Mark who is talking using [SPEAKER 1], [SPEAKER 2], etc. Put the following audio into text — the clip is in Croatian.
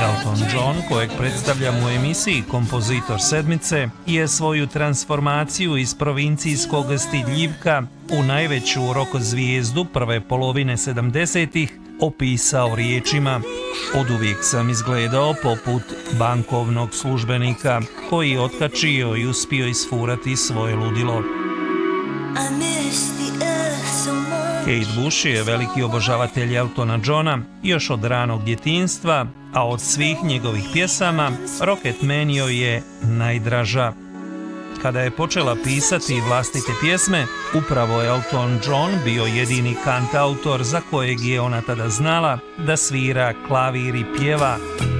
[SPEAKER 1] Elton John, kojeg predstavljam u emisiji Kompozitor sedmice, je svoju transformaciju iz provincijskog stidljivka u najveću rock zvijezdu prve polovine 70-ih opisao riječima: "Oduvijek sam izgledao poput bankovnog službenika koji je otkačio i uspio isfurati svoje ludilo." Kate Bush je veliki obožavatelj Eltona Johna još od ranog djetinjstva, a od svih njegovih pjesama Rocketman joj je najdraža. Kada je počela pisati vlastite pjesme, upravo Elton John bio jedini kantautor za kojeg je ona tada znala da svira klavir i pjeva.